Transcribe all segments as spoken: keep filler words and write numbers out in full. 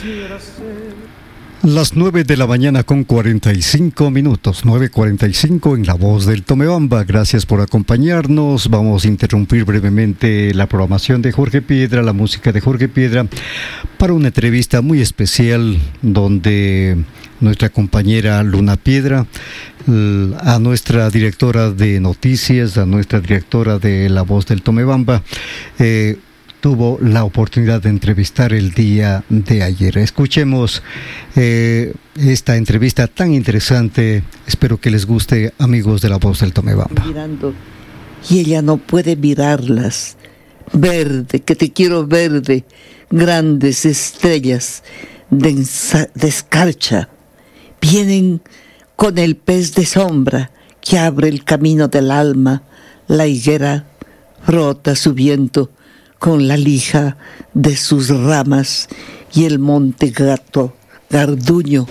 Las nueve de la mañana con cuarenta y cinco minutos, nueve cuarenta y cinco en La Voz del Tomebamba. Gracias por acompañarnos. Vamos a interrumpir brevemente la programación de Jorge Piedra, la música de Jorge Piedra, para una entrevista muy especial donde nuestra compañera Luna Piedra, a nuestra directora de noticias, a nuestra directora de La Voz del Tomebamba, eh, tuvo la oportunidad de entrevistar el día de ayer. Escuchemos eh, esta entrevista tan interesante. Espero que les guste, amigos de La Voz del Tomebamba. Mirando, y ella no puede mirarlas. Verde, que te quiero verde. Grandes estrellas de, ensa- de escarcha vienen con el pez de sombra que abre el camino del alma. La higuera frota su viento con la lija de sus ramas y el monte gato Garduño.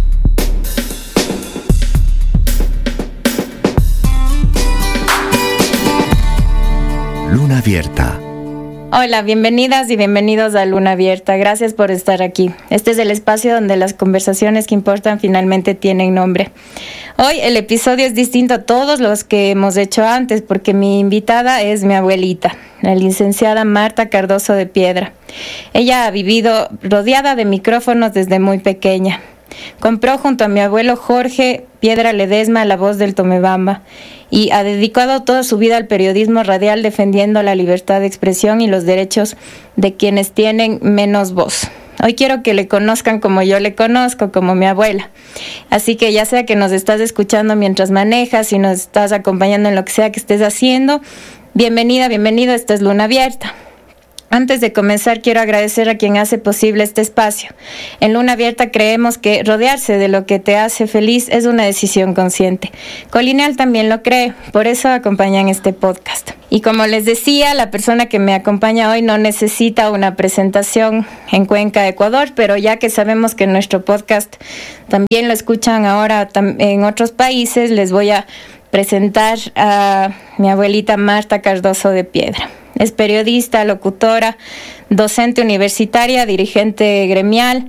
Luna Abierta. Hola, bienvenidas y bienvenidos a Luna Abierta. Gracias por estar aquí. Este es el espacio donde las conversaciones que importan finalmente tienen nombre. Hoy el episodio es distinto a todos los que hemos hecho antes porque mi invitada es mi abuelita, la licenciada Marta Cardoso de Piedra. Ella ha vivido rodeada de micrófonos desde muy pequeña. Compró junto a mi abuelo Jorge Piedra Ledesma La Voz del Tomebamba y ha dedicado toda su vida al periodismo radial defendiendo la libertad de expresión y los derechos de quienes tienen menos voz. Hoy quiero que le conozcan como yo le conozco, como mi abuela. Así que ya sea que nos estás escuchando mientras manejas, si nos estás acompañando en lo que sea que estés haciendo, bienvenida, bienvenido, esta es Luna Abierta. Antes de comenzar, quiero agradecer a quien hace posible este espacio. En Luna Abierta creemos que rodearse de lo que te hace feliz es una decisión consciente. Colineal también lo cree, por eso acompañan este podcast. Y como les decía, la persona que me acompaña hoy no necesita una presentación en Cuenca, Ecuador, pero ya que sabemos que nuestro podcast también lo escuchan ahora en otros países, les voy a presentar a mi abuelita Marta Cardoso de Piedra. Es periodista, locutora, docente universitaria, dirigente gremial.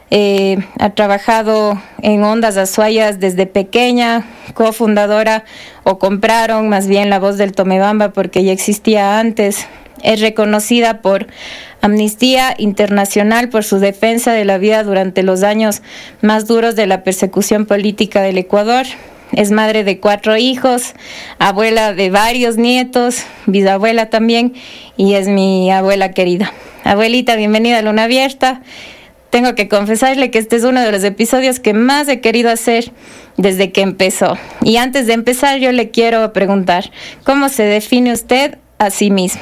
Eh, ha trabajado en Ondas Azuayas desde pequeña, cofundadora, o compraron más bien La Voz del Tomebamba porque ya existía antes. Es reconocida por Amnistía Internacional por su defensa de la vida durante los años más duros de la persecución política del Ecuador. Es madre de cuatro hijos, abuela de varios nietos, bisabuela también, y es mi abuela querida. Abuelita, bienvenida a Luna Abierta. Tengo que confesarle que este es uno de los episodios que más he querido hacer desde que empezó. Y antes de empezar, yo le quiero preguntar, ¿cómo se define usted a sí misma?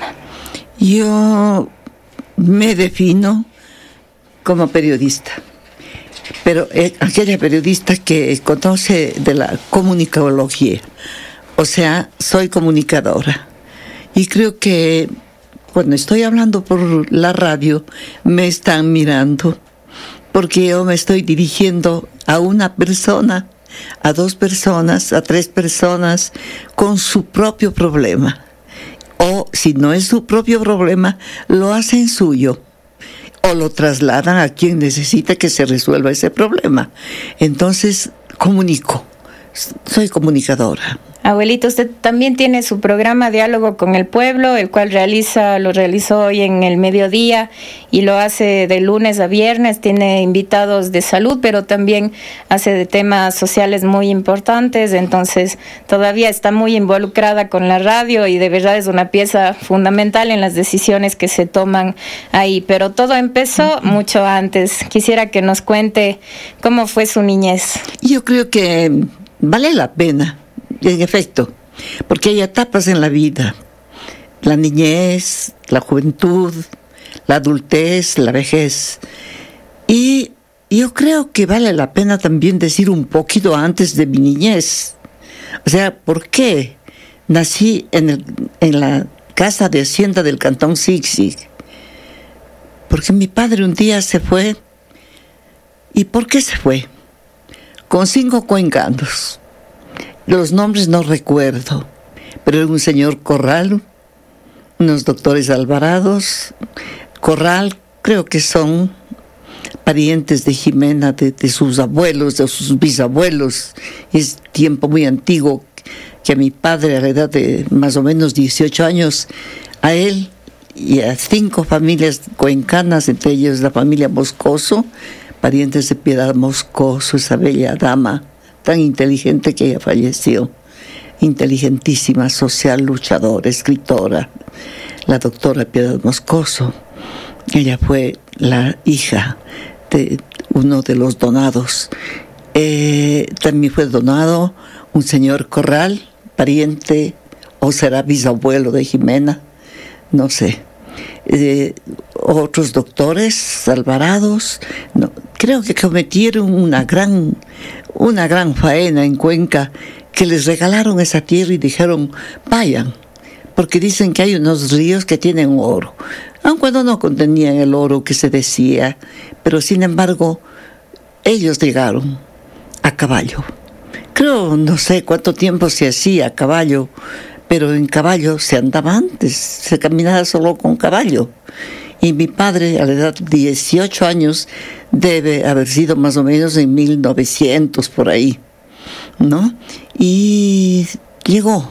Yo me defino como periodista. Pero eh, aquella periodista que conoce de la comunicología, o sea, soy comunicadora. Y creo que cuando estoy hablando por la radio, me están mirando, porque yo me estoy dirigiendo a una persona, a dos personas, a tres personas, con su propio problema. O si no es su propio problema, lo hacen suyo. O lo trasladan a quien necesita que se resuelva ese problema. Entonces, comunico. Soy comunicadora. Abuelita, usted también tiene su programa Diálogo con el Pueblo, el cual realiza, lo realizó hoy en el mediodía y lo hace de lunes a viernes. Tiene invitados de salud, pero también hace de temas sociales muy importantes. Entonces, todavía está muy involucrada con la radio y de verdad es una pieza fundamental en las decisiones que se toman ahí. Pero todo empezó mucho antes. Quisiera que nos cuente cómo fue su niñez. Yo creo que vale la pena. En efecto, porque hay etapas en la vida, la niñez, la juventud, la adultez, la vejez, y yo creo que vale la pena también decir un poquito antes de mi niñez, o sea, ¿por qué nací en, el, en la casa de hacienda del Cantón Zig-Zig? Porque mi padre un día se fue, ¿y por qué se fue? Con cinco cuencanos. Los nombres no recuerdo, pero era un señor Corral, unos doctores Alvarados, Corral creo que son, parientes de Jimena, de, de sus abuelos, de sus bisabuelos. Es tiempo muy antiguo que a mi padre, a la edad de más o menos dieciocho años, a él y a cinco familias cuencanas, entre ellos la familia Moscoso, parientes de Piedad Moscoso, esa bella dama tan inteligente que ella falleció, inteligentísima, social, luchadora, escritora, la doctora Piedad Moscoso. Ella fue la hija de uno de los donados. Eh, también fue donado un señor Corral, pariente o será bisabuelo de Jimena, no sé. Eh, otros doctores, Alvarados, no, creo que cometieron una gran, una gran faena en Cuenca, que les regalaron esa tierra y dijeron, vayan, porque dicen que hay unos ríos que tienen oro, aun cuando no contenían el oro que se decía, pero sin embargo, ellos llegaron a caballo. Creo, no sé cuánto tiempo se hacía a caballo, pero en caballo se andaba antes, se caminaba solo con caballo. Y mi padre, a la edad de dieciocho años, debe haber sido más o menos en mil novecientos, por ahí, ¿no? Y llegó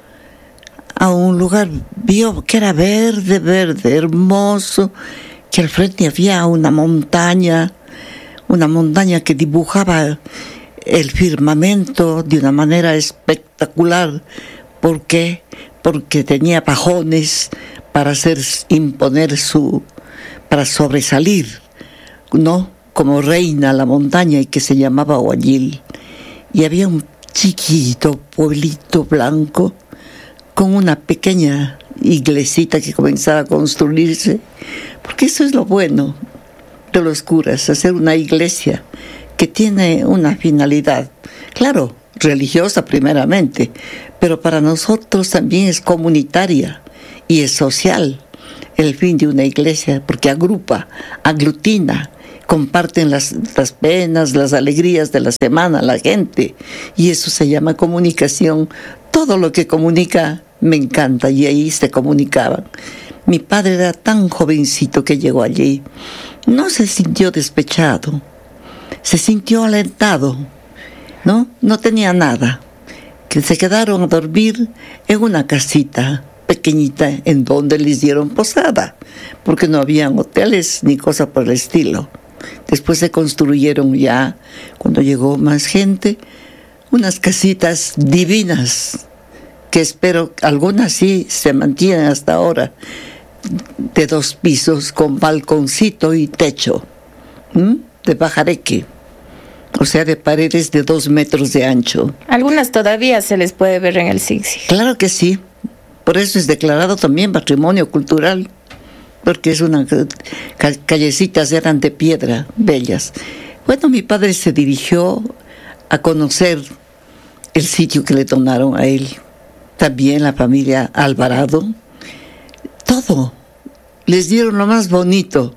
a un lugar, vio que era verde, verde, hermoso, que al frente había una montaña, una montaña que dibujaba el firmamento de una manera espectacular. ¿Por qué? Porque tenía pajones para hacer imponer su, para sobresalir, ¿no? Como reina la montaña, y que se llamaba Huayil. Y había un chiquito pueblito blanco con una pequeña iglesita que comenzaba a construirse, porque eso es lo bueno de los curas, hacer una iglesia que tiene una finalidad, claro, religiosa primeramente, pero para nosotros también es comunitaria y es social el fin de una iglesia, porque agrupa, aglutina, comparten las, las penas, las alegrías de la semana, la gente, y eso se llama comunicación. Todo lo que comunica me encanta, y ahí se comunicaban. Mi padre era tan jovencito que llegó allí, no se sintió despechado, se sintió alentado, ¿no? No tenía nada, que se quedaron a dormir en una casita pequeñita en donde les dieron posada, porque no habían hoteles ni cosa por el estilo. Después se construyeron ya, cuando llegó más gente, unas casitas divinas, que espero algunas sí se mantienen hasta ahora, de dos pisos con balconcito y techo, ¿m? de pajareque, o sea, de paredes de dos metros de ancho. Algunas todavía se les puede ver en el Sixi. Claro que sí, por eso es declarado también patrimonio cultural, porque es una callecitas eran de piedra, bellas. Bueno, mi padre se dirigió a conocer el sitio que le donaron a él, también la familia Alvarado, todo, les dieron lo más bonito.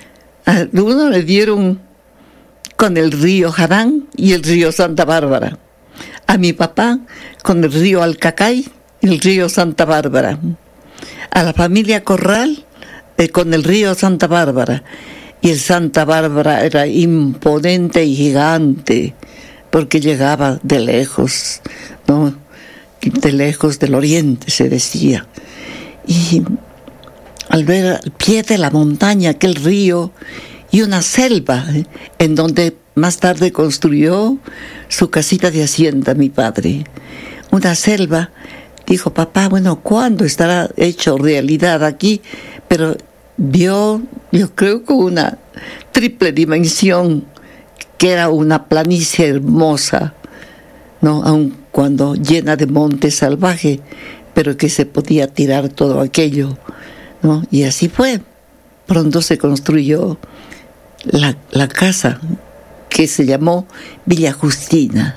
A uno le dieron con el río Jarán y el río Santa Bárbara, a mi papá con el río Alcacay y el río Santa Bárbara, a la familia Corral eh, con el río Santa Bárbara, y el Santa Bárbara era imponente y gigante, porque llegaba de lejos, ¿no? De lejos del oriente, se decía. Y al ver al pie de la montaña aquel río y una selva, ¿eh? en donde más tarde construyó su casita de hacienda mi padre, una selva, dijo papá, bueno, ¿cuándo estará hecho realidad aquí? Pero vio, yo creo, con una triple dimensión, que era una planicie hermosa, ¿no? Aun cuando llena de monte salvaje, pero que se podía tirar todo aquello, ¿no? Y así fue. Pronto se construyó la, la casa, que se llamó Villa Justina.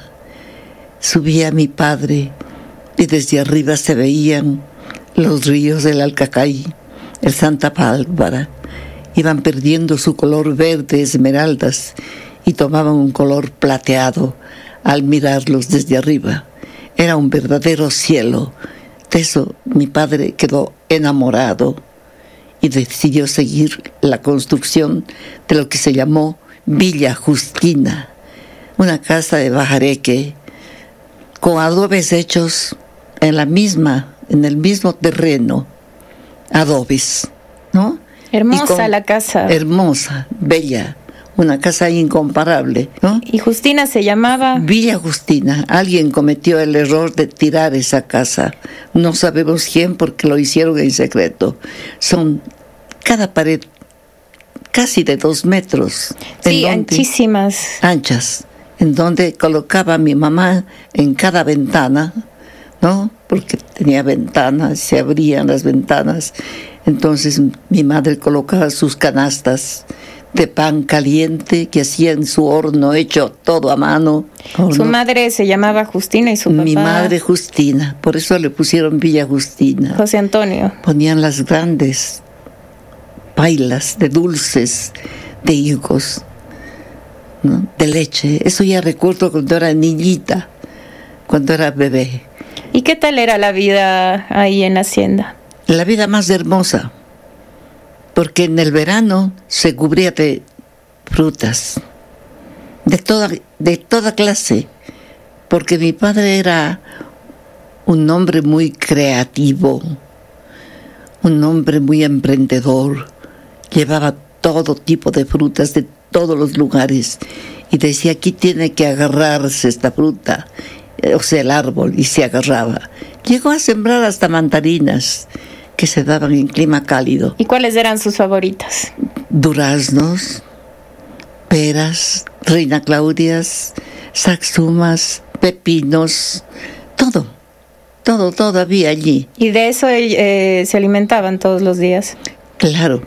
Subía mi padre y desde arriba se veían los ríos del Alcacay, el Santa Bárbara. Iban perdiendo su color verde esmeraldas y tomaban un color plateado al mirarlos desde arriba. Era un verdadero cielo. De eso mi padre quedó enamorado y decidió seguir la construcción de lo que se llamó Villa Justina, una casa de bajareque con adobes hechos en la misma, en el mismo terreno, adobes, ¿no? Hermosa la casa. Hermosa, bella, una casa incomparable, ¿no? Y Justina se llamaba Villa Justina. Alguien cometió el error de tirar esa casa. No sabemos quién porque lo hicieron en secreto. Son cada pared casi de dos metros. Sí, anchísimas. Anchas. En donde colocaba a mi mamá en cada ventana, ¿no? Porque tenía ventanas, se abrían las ventanas. Entonces mi madre colocaba sus canastas de pan caliente que hacía en su horno hecho todo a mano. Horno. Su madre se llamaba Justina y su papá... Mi madre Justina, por eso le pusieron Villa Justina. José Antonio. Ponían las grandes pailas de dulces, de higos, ¿no? De leche. Eso ya recuerdo cuando era niñita, cuando era bebé. ¿Y qué tal era la vida ahí en Hacienda? La vida más hermosa, porque en el verano se cubría de frutas, de toda, de toda clase, porque mi padre era un hombre muy creativo, un hombre muy emprendedor, llevaba todo tipo de frutas de todos los lugares y decía, aquí tiene que agarrarse esta fruta, o sea, el árbol, y se agarraba. Llegó a sembrar hasta mandarinas que se daban en clima cálido. ¿Y cuáles eran sus favoritas? Duraznos, peras, reina claudias, saxumas, pepinos, todo, todo, todo había allí. ¿Y de eso eh, se alimentaban todos los días? Claro,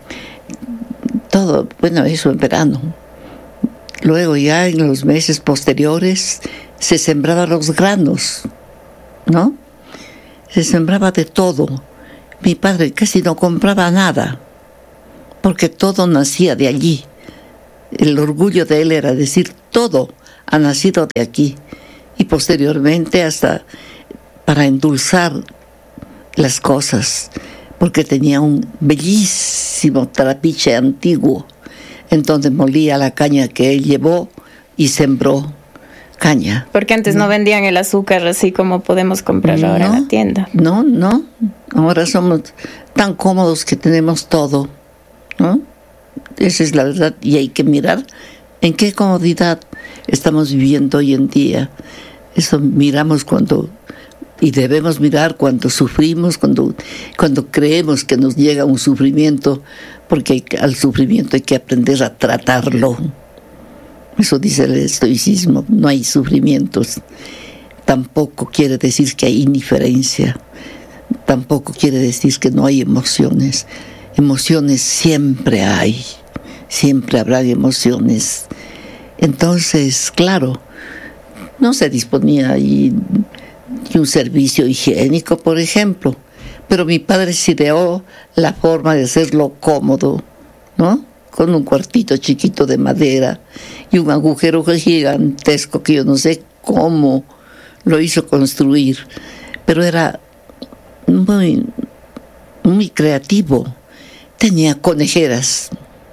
todo, bueno, eso en verano. Luego ya en los meses posteriores se sembraban los granos, ¿no? Se sembraba de todo. Mi padre casi no compraba nada, porque todo nacía de allí. El orgullo de él era decir, todo ha nacido de aquí. Y posteriormente hasta para endulzar las cosas, porque tenía un bellísimo trapiche antiguo, en donde molía la caña que él llevó y sembró caña. Porque antes no, no vendían el azúcar así como podemos comprar no, ahora en la tienda. No, no. Ahora somos tan cómodos que tenemos todo, ¿no? Esa es la verdad. Y hay que mirar en qué comodidad estamos viviendo hoy en día. Eso miramos cuando... Y debemos mirar cuando sufrimos, cuando, cuando creemos que nos llega un sufrimiento, porque hay, al sufrimiento hay que aprender a tratarlo. Eso dice el estoicismo, no hay sufrimientos. Tampoco quiere decir que hay indiferencia. Tampoco quiere decir que no hay emociones. Emociones siempre hay. Siempre habrá emociones. Entonces, claro, no se disponía ahí de un servicio higiénico, por ejemplo. Pero mi padre se ideó la forma de hacerlo cómodo, ¿no? Con un cuartito chiquito de madera y un agujero gigantesco que yo no sé cómo lo hizo construir, pero era muy, muy creativo. Tenía conejeras,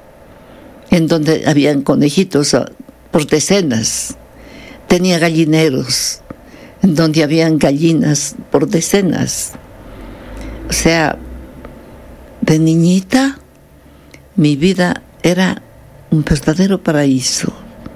en donde habían conejitos por decenas. Tenía gallineros, en donde habían gallinas por decenas. O sea, de niñita, mi vida era un verdadero paraíso.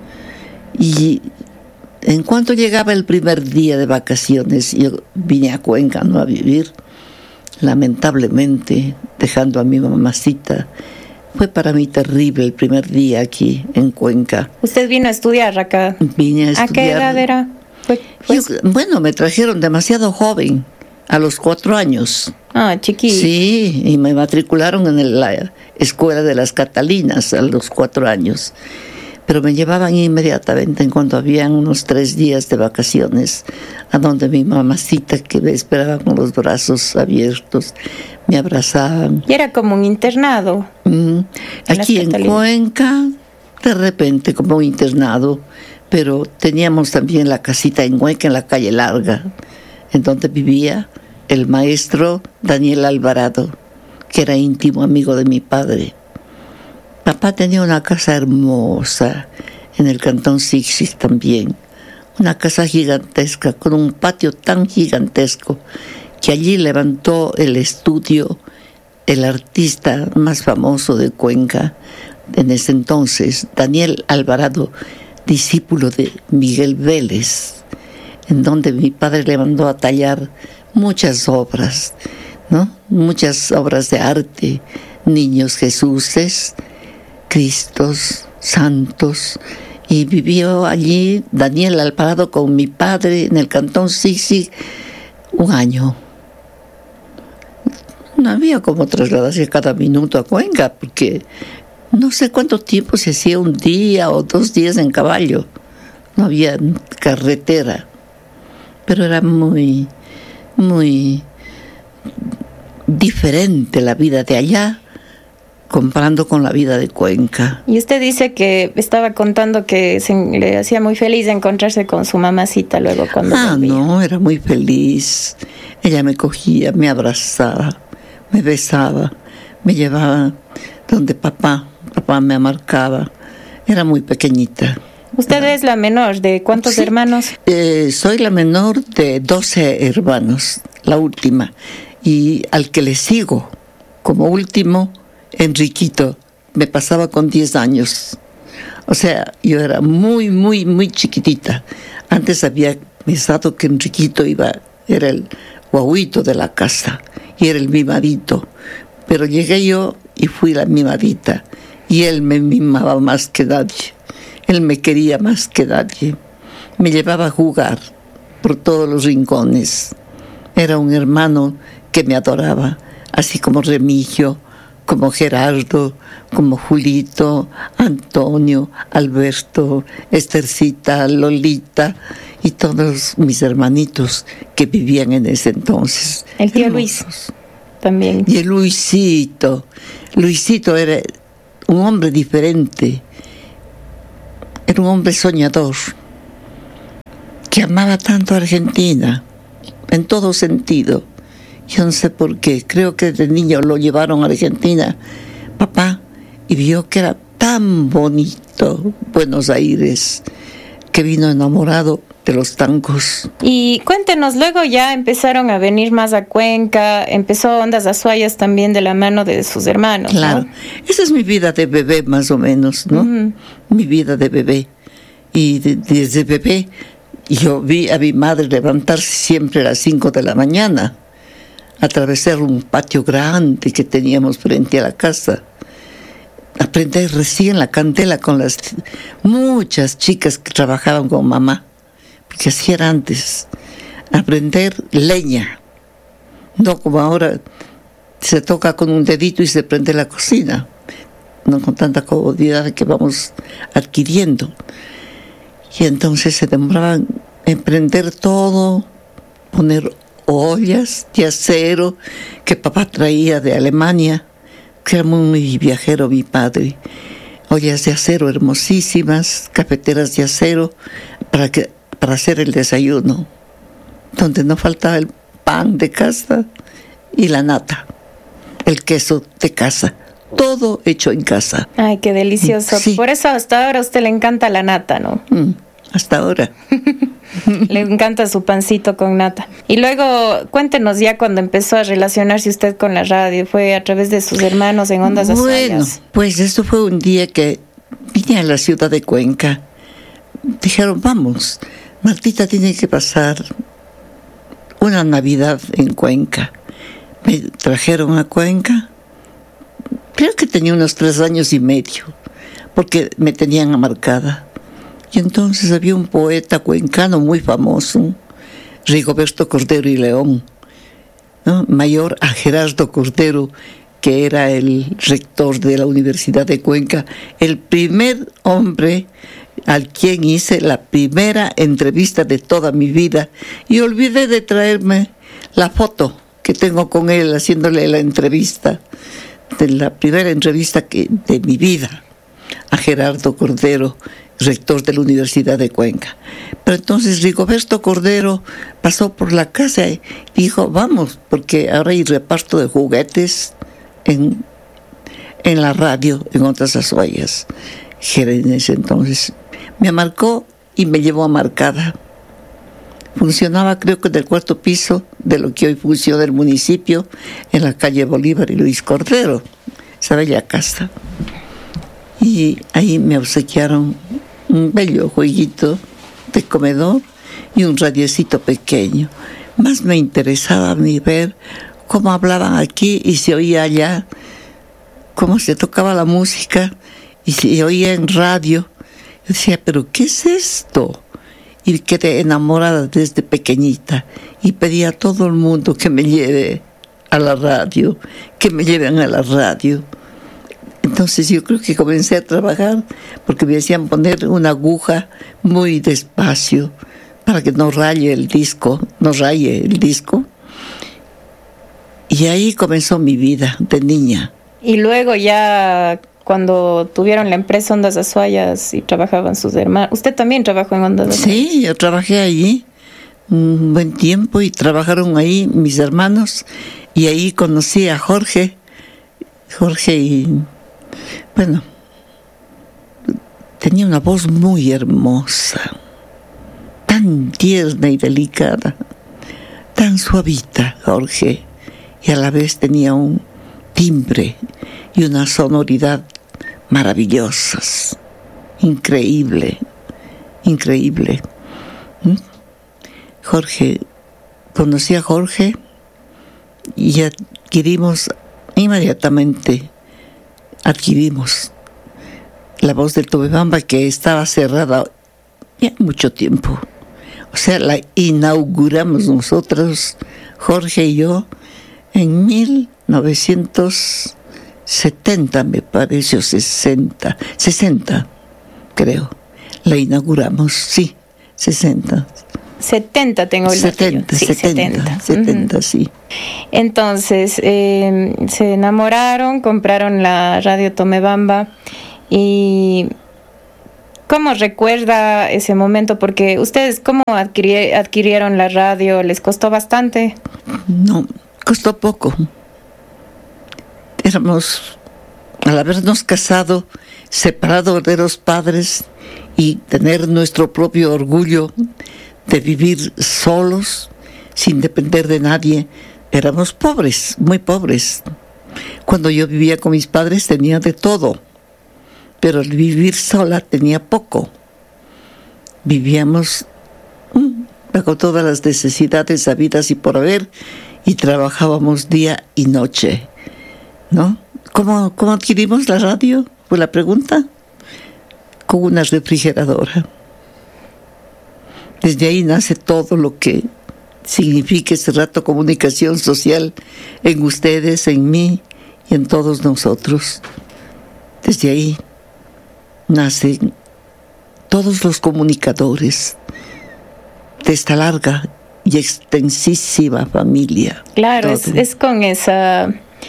Y en cuanto llegaba el primer día de vacaciones, yo vine a Cuenca, ¿no?, a vivir, lamentablemente, dejando a mi mamacita. Fue para mí terrible el primer día aquí en Cuenca. ¿Usted vino a estudiar acá? Vine a estudiar. ¿A qué edad era? Fue, pues... yo, bueno, me trajeron demasiado joven, a los cuatro años. Ah, chiquito. Sí, y me matricularon en la escuela de las Catalinas a los cuatro años. Pero me llevaban inmediatamente, en cuanto habían unos tres días de vacaciones, a donde mi mamacita, que me esperaba con los brazos abiertos, me abrazaban. Y era como un internado. Mm. Aquí en Cuenca, de repente, como un internado, pero teníamos también la casita en Cuenca, en la calle Larga, en donde vivía el maestro Daniel Alvarado, que era íntimo amigo de mi padre. Papá tenía una casa hermosa en el cantón Sixis también. Una casa gigantesca, con un patio tan gigantesco, que allí levantó el estudio el artista más famoso de Cuenca en ese entonces, Daniel Alvarado, discípulo de Miguel Vélez, en donde mi padre le mandó a tallar muchas obras, ¿no? Muchas obras de arte, niños Jesuses, Cristos, santos, y vivió allí Daniel Alvarado con mi padre en el cantón Sixi un año. No había como trasladarse cada minuto a Cuenca, porque no sé cuánto tiempo se hacía, un día o dos días en caballo. No había carretera, pero era muy, muy diferente la vida de allá comparando con la vida de Cuenca. Y usted dice que estaba contando que se, le hacía muy feliz encontrarse con su mamacita luego cuando Ah, volvía. no, era muy feliz. Ella me cogía, me abrazaba, me besaba, me llevaba donde papá, papá me amarcaba. Era muy pequeñita. ¿Usted era... es la menor de cuántos sí, hermanos? Eh, soy la menor de doce hermanos, la última. Y al que le sigo como último, Enriquito, me pasaba con diez años. O sea, yo era muy, muy, muy chiquitita. Antes había pensado que Enriquito iba, era el guauito de la casa y era el mimadito. Pero llegué yo y fui la mimadita. Y él me mimaba más que nadie. Él me quería más que nadie. Me llevaba a jugar por todos los rincones. Era un hermano que me adoraba, así como Remigio, como Gerardo, como Julito, Antonio, Alberto, Estercita, Lolita y todos mis hermanitos que vivían en ese entonces. El tío Luis también. Y el Luisito. Luisito era un hombre diferente. Era un hombre soñador que amaba tanto a Argentina en todo sentido. Yo no sé por qué, creo que de niño lo llevaron a Argentina, papá, y vio que era tan bonito Buenos Aires, que vino enamorado de los tangos. Y cuéntenos, luego ya empezaron a venir más a Cuenca, empezó Ondas Azuayas también de la mano de sus hermanos, claro, ¿no? Esa es mi vida de bebé más o menos, ¿no? Uh-huh. Mi vida de bebé. Y de, desde bebé yo vi a mi madre levantarse siempre a las cinco de la mañana, atravesar un patio grande que teníamos frente a la casa, aprender recién la candela con las muchas chicas que trabajaban con mamá, porque así era antes, aprender leña, no como ahora se toca con un dedito y se prende la cocina, no con tanta comodidad que vamos adquiriendo. Y entonces se demoraban en prender todo, poner ollas de acero que papá traía de Alemania, que era muy viajero mi padre. Ollas de acero hermosísimas, cafeteras de acero para, que, para hacer el desayuno, donde no faltaba el pan de casa y la nata, el queso de casa. Todo hecho en casa. Ay, qué delicioso. Sí. Por eso hasta ahora a usted le encanta la nata, ¿no? Mm, hasta ahora. Le encanta su pancito con nata. Y luego, cuéntenos ya cuando empezó a relacionarse usted con la radio. ¿Fue a través de sus hermanos en Ondas Azuayas? Bueno, pues esto fue un día que vine a la ciudad de Cuenca. Dijeron, vamos, Martita tiene que pasar una Navidad en Cuenca. Me trajeron a Cuenca. Creo que tenía unos tres años y medio, porque me tenían amarcada. Y entonces había un poeta cuencano muy famoso, Rigoberto Cordero y León, ¿no? Mayor a Gerardo Cordero, que era el rector de la Universidad de Cuenca, el primer hombre al quien hice la primera entrevista de toda mi vida. Y olvidé de traerme la foto que tengo con él haciéndole la entrevista, de la primera entrevista que, de mi vida, a Gerardo Cordero, rector de la Universidad de Cuenca. Pero entonces Rigoberto Cordero pasó por la casa y dijo, vamos, porque ahora hay reparto de juguetes en, en la radio, en otras Azuayas, en ese entonces. Me marcó y me llevó a Marcada. Funcionaba, creo que del cuarto piso de lo que hoy funciona el municipio, en la calle Bolívar y Luis Cordero, esa bella casa. Y ahí me obsequiaron un bello jueguito de comedor y un radiecito pequeño. Más me interesaba a mí ver cómo hablaban aquí y se oía allá, cómo se tocaba la música y se oía en radio. Yo decía, ¿pero qué es esto? Y quedé enamorada desde pequeñita y pedí a todo el mundo que me lleve a la radio, que me lleven a la radio. Entonces yo creo que comencé a trabajar porque me hacían poner una aguja muy despacio para que no raye el disco, no raye el disco. Y ahí comenzó mi vida de niña. Y luego ya cuando tuvieron la empresa Ondas Azuayas y trabajaban sus hermanos, ¿usted también trabajó en Ondas Azuayas? Sí, yo trabajé allí un buen tiempo y trabajaron ahí mis hermanos y ahí conocí a Jorge, Jorge y bueno, tenía una voz muy hermosa, tan tierna y delicada, tan suavita Jorge, y a la vez tenía un timbre y una sonoridad maravillosas, increíble, increíble. ¿Mm? Jorge, conocí a Jorge y adquirimos inmediatamente, adquirimos la voz del Tomebamba, que estaba cerrada ya mucho tiempo. O sea, la inauguramos nosotros, Jorge y yo, en mil novecientos setenta, me parece, o sesenta, sesenta, creo. La inauguramos, sí, sesenta. setenta tengo el setenta, sí, setenta, setenta, uh-huh. Sí. Entonces, eh, se enamoraron, compraron la radio Tomebamba. ¿Y cómo recuerda ese momento? Porque ustedes, ¿cómo adquirí, adquirieron la radio? ¿Les costó bastante? No, costó poco. Éramos, al habernos casado, separados de los padres y tener nuestro propio orgullo de vivir solos, sin depender de nadie, éramos pobres, muy pobres. Cuando yo vivía con mis padres tenía de todo, pero al vivir sola tenía poco. Vivíamos bajo todas las necesidades habidas y por haber, y trabajábamos día y noche, ¿no? ¿Cómo, cómo adquirimos la radio? Fue la pregunta. Con una refrigeradora. Desde ahí nace todo lo que significa ese rato comunicación social en ustedes, en mí y en todos nosotros. Desde ahí nacen todos los comunicadores de esta larga y extensísima familia. Claro, es, es con esa,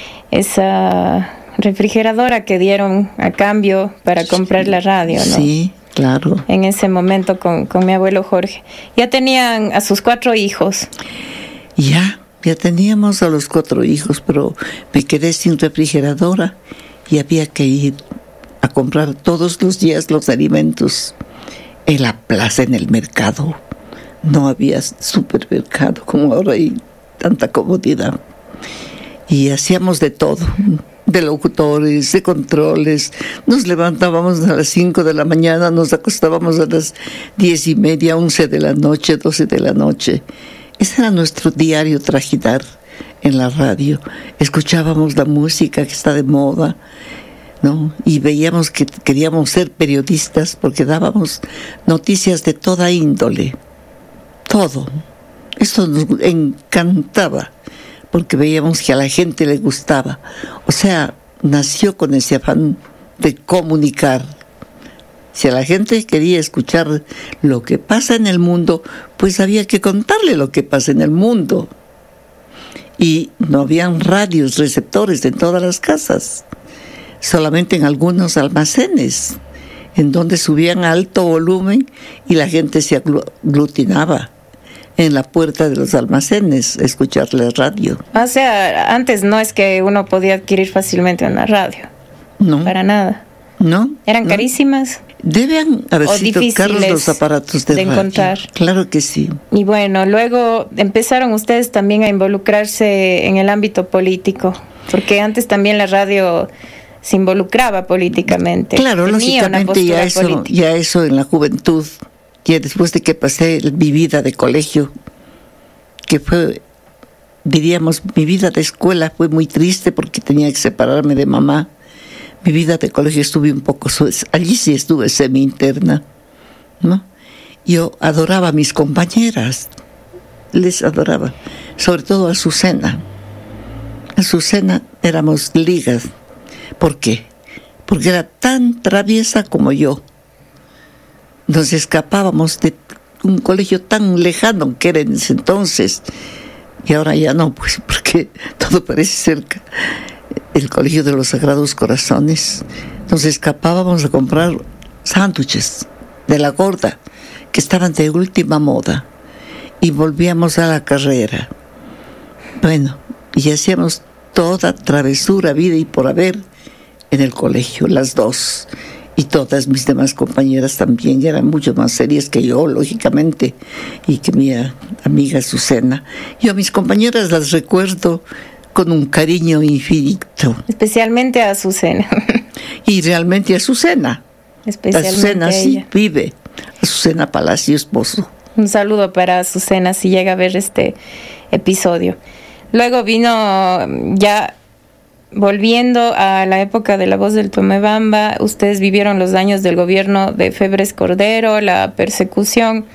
esa refrigeradora que dieron a cambio para comprar la radio, ¿no? Sí, claro. En ese momento con, con mi abuelo Jorge. Ya tenían a sus cuatro hijos. Ya, ya teníamos a los cuatro hijos, pero me quedé sin refrigeradora y había que ir a comprar todos los días los alimentos en la plaza, en el mercado. No había supermercado como ahora, hay tanta comodidad. Y hacíamos de todo, de locutores, de controles. Nos levantábamos a las cinco de la mañana, nos acostábamos a las diez y media, once de la noche, doce de la noche. Ese era nuestro diario trajinar en la radio. Escuchábamos la música que está de moda, ¿no? Y veíamos que queríamos ser periodistas porque dábamos noticias de toda índole. Todo. Esto nos encantaba porque veíamos que a la gente le gustaba. O sea, nació con ese afán de comunicar. Si a la gente quería escuchar lo que pasa en el mundo, pues había que contarle lo que pasa en el mundo. Y no habían radios, receptores en todas las casas, solamente en algunos almacenes, en donde subían a alto volumen y la gente se aglutinaba en la puerta de los almacenes a escuchar la radio. O sea, antes no es que uno podía adquirir fácilmente una radio. No. Para nada. ¿No? ¿Eran no. carísimas? Deben haber sido caros los aparatos de, de radio. encontrar. Claro que sí. Y bueno, luego empezaron ustedes también a involucrarse en el ámbito político, porque antes también la radio se involucraba políticamente. Claro, lógicamente ya eso, ya eso en la juventud, ya después de que pasé mi vida de colegio, que fue, diríamos, mi vida de escuela fue muy triste porque tenía que separarme de mamá. Mi vida de colegio estuve un poco, allí sí estuve semi-interna, ¿no? Yo adoraba a mis compañeras, les adoraba, sobre todo a Azucena. Azucena éramos ligas. ¿Por qué? Porque era tan traviesa como yo. Nos escapábamos de un colegio tan lejano que era en ese entonces, y ahora ya no, pues, porque todo parece cerca. El Colegio de los Sagrados Corazones. Nos escapábamos a comprar sándwiches de la gorda, que estaban de última moda, y volvíamos a la carrera. Bueno, y hacíamos toda travesura, vida y por haber en el colegio, las dos. Y todas mis demás compañeras también eran mucho más serias que yo, lógicamente, y que mi amiga Azucena. Yo a mis compañeras las recuerdo con un cariño infinito. Especialmente a Azucena. Y realmente a Azucena. Especialmente Azucena a sí ella. vive. Azucena Palacio Esposo. Un saludo para Azucena si llega a ver este episodio. Luego vino ya volviendo a la época de La Voz del Tomebamba. Ustedes vivieron los años del gobierno de Febres Cordero, la persecución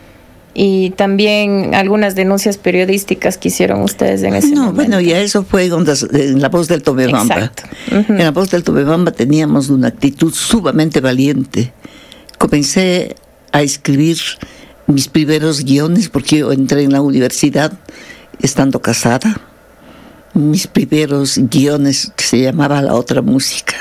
y también algunas denuncias periodísticas que hicieron ustedes en ese no, momento. Bueno, ya eso fue en La Voz del Tomebamba. Exacto. Uh-huh. En La Voz del Tomebamba teníamos una actitud sumamente valiente. Comencé a escribir mis primeros guiones porque yo entré en la universidad estando casada. Mis primeros guiones, que se llamaba La Otra Música,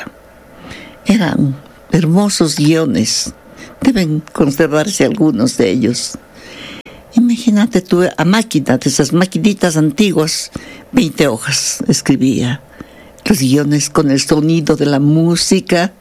eran hermosos guiones. Deben conservarse algunos de ellos. Imagínate tú, a máquina, de esas maquinitas antiguas, veinte hojas escribía. Los guiones con el sonido de la música,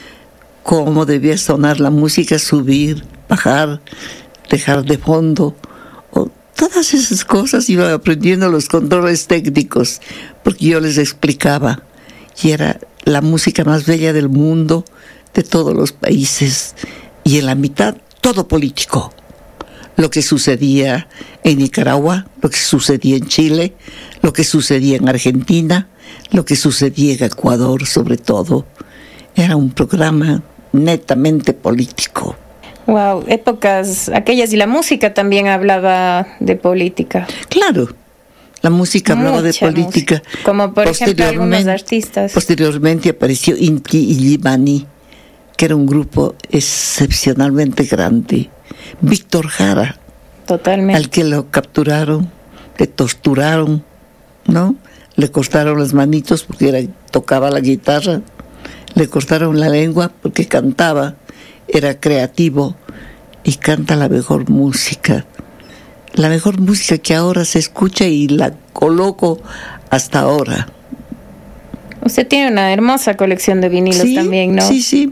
cómo debía sonar la música, subir, bajar, dejar de fondo. O todas esas cosas iba aprendiendo los controles técnicos, porque yo les explicaba. Y era la música más bella del mundo, de todos los países. Y en la mitad, todo político. Lo que sucedía en Nicaragua, lo que sucedía en Chile, lo que sucedía en Argentina, lo que sucedía en Ecuador sobre todo. Era un programa netamente político. Wow, épocas aquellas, y la música también hablaba de política. Claro, la música hablaba Mucha de política. Música. Como por ejemplo algunos artistas. Posteriormente apareció Inti Illimani, que era un grupo excepcionalmente grande. Víctor Jara, totalmente, al que lo capturaron, le torturaron, ¿no? Le cortaron las manitos porque era, tocaba la guitarra, le cortaron la lengua porque cantaba, era creativo y canta la mejor música, la mejor música que ahora se escucha y la coloco hasta ahora. Usted tiene una hermosa colección de vinilos sí, también, ¿no? Sí, sí.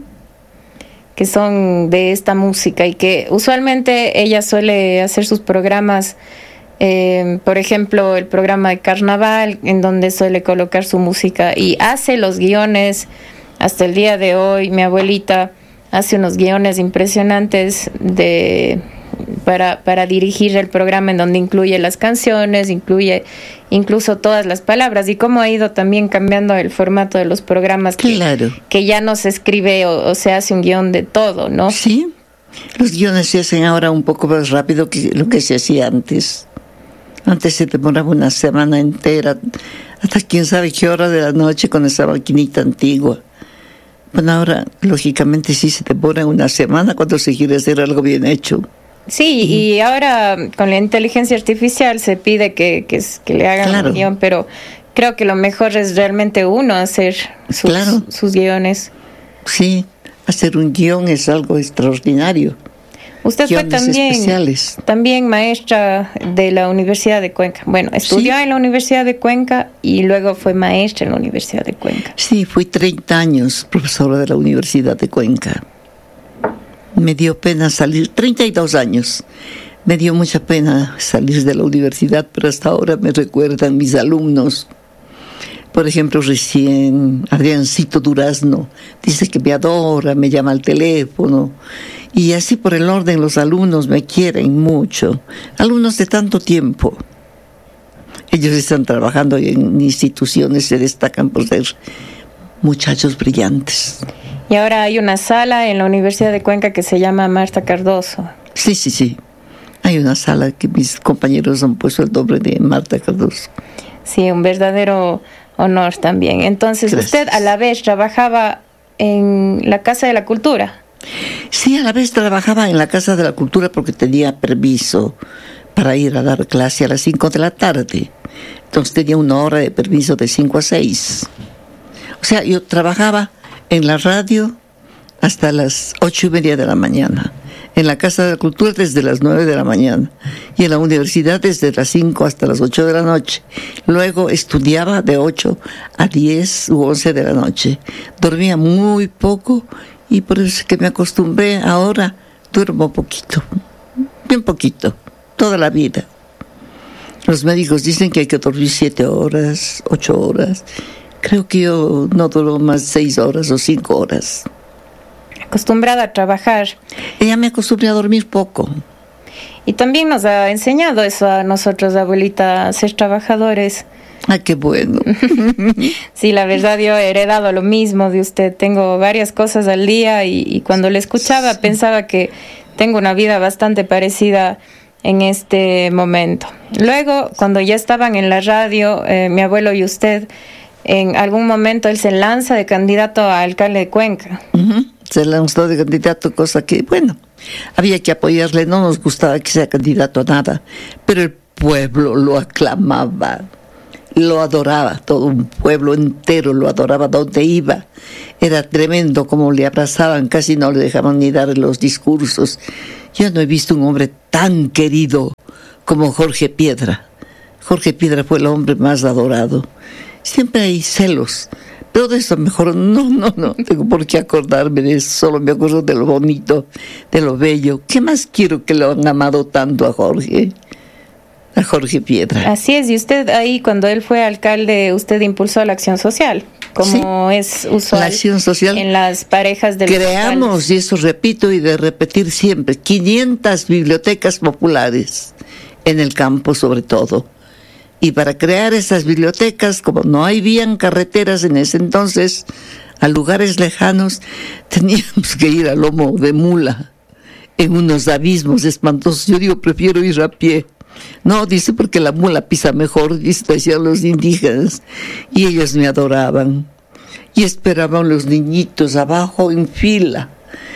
Que son de esta música y que usualmente ella suele hacer sus programas, eh, por ejemplo, el programa de Carnaval, en donde suele colocar su música y hace los guiones. Hasta el día de hoy, mi abuelita hace unos guiones impresionantes de para, para dirigir el programa, en donde incluye las canciones, incluye incluso todas las palabras, y cómo ha ido también cambiando el formato de los programas, que, claro. que ya no se escribe o, o se hace un guión de todo, ¿no? Sí, los guiones se hacen ahora un poco más rápido que lo que se hacía antes. Antes se demoraba una semana entera, hasta quién sabe qué hora de la noche con esa maquinita antigua. Bueno, ahora, lógicamente, sí se demora una semana cuando se quiere hacer algo bien hecho. Sí, uh-huh. Y ahora con la inteligencia artificial se pide que, que, que le hagan claro. un guión, pero creo que lo mejor es realmente uno hacer sus, sus guiones. Sí, hacer un guión es algo extraordinario. Usted fue también, especiales. también maestra de la Universidad de Cuenca. Bueno, estudió sí. en la Universidad de Cuenca y luego fue maestra en la Universidad de Cuenca. Sí, fui treinta años profesora de la Universidad de Cuenca. Me dio pena salir, treinta y dos años. Me dio mucha pena salir de la universidad, pero hasta ahora me recuerdan mis alumnos. Por ejemplo, recién Adriancito Durazno dice que me adora, me llama al teléfono. Y así por el orden, los alumnos me quieren mucho. Alumnos de tanto tiempo. Ellos están trabajando en instituciones, se destacan por ser muchachos brillantes. Y ahora hay una sala en la Universidad de Cuenca que se llama Marta Cardoso. Sí, sí, sí. Hay una sala que mis compañeros han puesto el nombre de Marta Cardoso. Sí, un verdadero honor también. Entonces, Gracias. Usted a la vez trabajaba en la Casa de la Cultura. Sí, a la vez trabajaba en la Casa de la Cultura porque tenía permiso para ir a dar clase a las cinco de la tarde. Entonces tenía una hora de permiso de cinco a seis. O sea, yo trabajaba en la radio hasta las ocho y media de la mañana. En la Casa de la Cultura desde las nueve de la mañana y en la universidad desde las cinco hasta las ocho de la noche. Luego estudiaba de ocho a diez u once de la noche. Dormía muy poco y por eso es que me acostumbré. Ahora duermo poquito, bien poquito, toda la vida. Los médicos dicen que hay que dormir siete horas, ocho horas. Creo que yo no duermo más seis horas o cinco horas. Acostumbrada a trabajar. Ella me acostumbré a dormir poco. Y también nos ha enseñado eso a nosotros, abuelita, a ser trabajadores. Ah, qué bueno. Sí, la verdad yo he heredado lo mismo de usted. Tengo varias cosas al día y, y cuando le escuchaba sí. pensaba que tengo una vida bastante parecida en este momento. Luego, cuando ya estaban en la radio, eh, mi abuelo y usted, en algún momento él se lanza de candidato a alcalde de Cuenca. Uh-huh. Se lanzó de candidato, cosa que, bueno, había que apoyarle, no nos gustaba que sea candidato a nada, pero el pueblo lo aclamaba, lo adoraba, todo un pueblo entero lo adoraba donde iba. Era tremendo como le abrazaban, casi no le dejaban ni dar los discursos. Yo no he visto un hombre tan querido como Jorge Piedra. Jorge Piedra fue el hombre más adorado. Siempre hay celos, pero de eso mejor no, no, no tengo por qué acordarme de eso, solo me acuerdo de lo bonito, de lo bello. ¿Qué más quiero que lo han amado tanto a Jorge? A Jorge Piedra. Así es, y usted ahí cuando él fue alcalde, usted impulsó la acción social, como sí, es usual la acción social en las parejas de los creamos, locales. Y eso repito y de repetir siempre, quinientas bibliotecas populares en el campo sobre todo. Y para crear esas bibliotecas, como no habían carreteras en ese entonces, a lugares lejanos, teníamos que ir a lomo de mula, en unos abismos espantosos. Yo digo, prefiero ir a pie. No, dice, porque la mula pisa mejor, decían los indígenas. Y ellos me adoraban. Y esperaban los niñitos abajo en fila.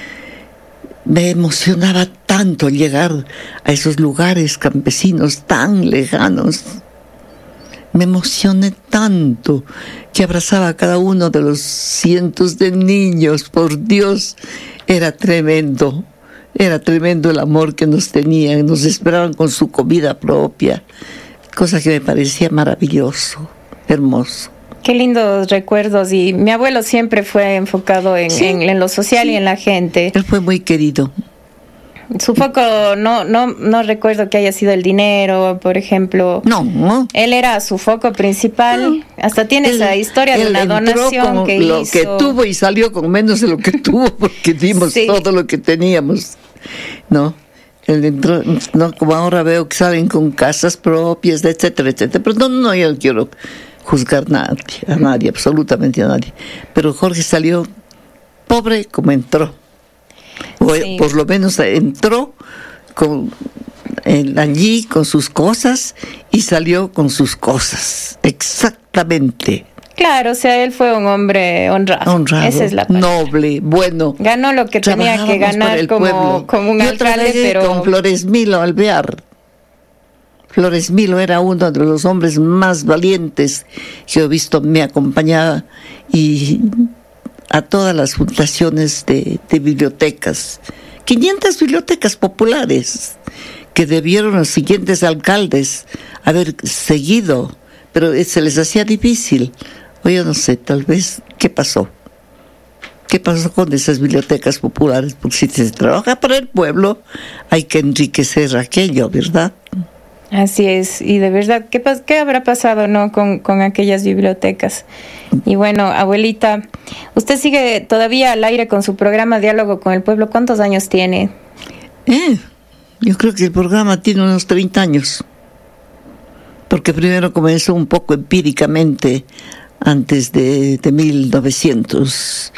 Me emocionaba tanto llegar a esos lugares campesinos tan lejanos. Me emocioné tanto que abrazaba a cada uno de los cientos de niños. Por Dios, era tremendo. Era tremendo el amor que nos tenían. Nos esperaban con su comida propia. Cosa que me parecía maravilloso, hermoso. Qué lindos recuerdos. Y mi abuelo siempre fue enfocado en, sí, en, en lo social sí. y en la gente. Él fue muy querido. Su foco, no, no, no recuerdo que haya sido el dinero, por ejemplo. No, no. Él era su foco principal. No. Hasta tiene él, esa historia de una donación que lo hizo. Que tuvo y salió con menos de lo que tuvo porque dimos sí. todo lo que teníamos. No, él entró, no, como ahora veo que salen con casas propias, etcétera, etcétera. Pero no, no, yo no quiero juzgar a nadie, a nadie, absolutamente a nadie. Pero Jorge salió pobre como entró. O sí. por lo menos entró con, en, allí con sus cosas y salió con sus cosas, exactamente. Claro, o sea, él fue un hombre honrado. Honrado, esa es la palabra. Noble, bueno. Ganó lo que tenía que ganar como, como un Yo alcalde, pero... con Flores Milo Alvear. Flores Milo era uno de los hombres más valientes que he visto, me acompañaba y... a todas las fundaciones de, de bibliotecas quinientas bibliotecas populares que debieron los siguientes alcaldes haber seguido, pero se les hacía difícil. O yo no sé, tal vez, ¿qué pasó? ¿Qué pasó con esas bibliotecas populares? Porque si se trabaja para el pueblo, hay que enriquecer aquello, ¿verdad? Así es, y de verdad, ¿qué, pas- qué habrá pasado, no, con, con aquellas bibliotecas? Y bueno, abuelita, usted sigue todavía al aire con su programa Diálogo con el Pueblo. ¿Cuántos años tiene? Eh, yo creo que el programa tiene unos treinta años, porque primero comenzó un poco empíricamente antes de, de mil novecientos,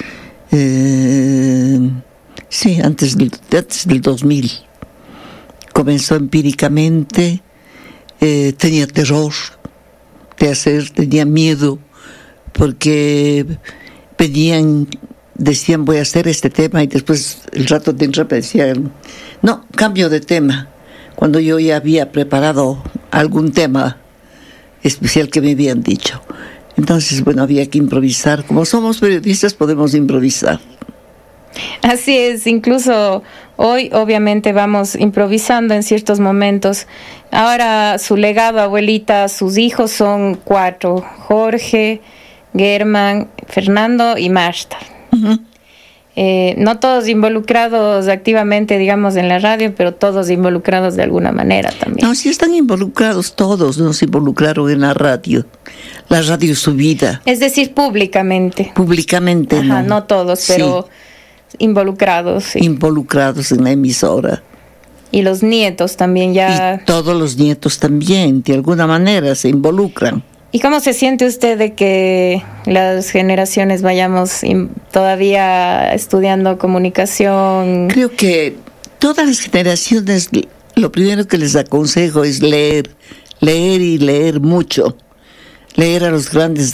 eh, sí, antes del, antes del dos mil. Comenzó empíricamente, eh, tenía terror de hacer, tenía miedo, porque venían, decían voy a hacer este tema y después el rato de entrar decían, no, cambio de tema, cuando yo ya había preparado algún tema especial que me habían dicho. Entonces, bueno, había que improvisar. Como somos periodistas, podemos improvisar. Así es, incluso hoy obviamente vamos improvisando en ciertos momentos. Ahora su legado, abuelita, sus hijos son cuatro: Jorge, Germán, Fernando y Marta. Uh-huh. Eh, no todos involucrados activamente, digamos, en la radio, pero todos involucrados de alguna manera también. No, sí están involucrados todos, nos involucraron en la radio. La radio es su vida. Es decir, públicamente. Públicamente, Ajá, no. no todos, pero sí. Involucrados. Sí. Involucrados en la emisora. Y los nietos también ya. Y todos los nietos también, de alguna manera, se involucran. ¿Y cómo se siente usted de que las generaciones vayamos todavía estudiando comunicación? Creo que todas las generaciones, lo primero que les aconsejo es leer, leer y leer mucho. Leer a los grandes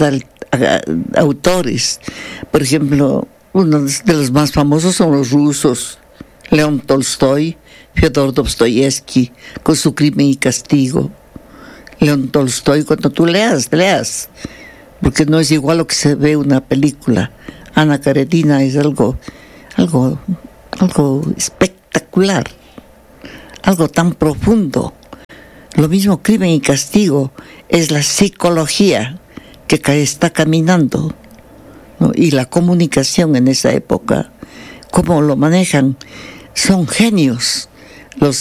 autores. Por ejemplo, uno de los más famosos son los rusos, León Tolstoy, Fyodor Dostoyevsky, con su Crimen y Castigo. León Tolstoy, cuando tú leas, leas, porque no es igual lo que se ve en una película. Ana Karenina es algo, algo, algo espectacular, algo tan profundo. Lo mismo Crimen y Castigo es la psicología que está caminando, ¿no? Y la comunicación en esa época, cómo lo manejan, son genios los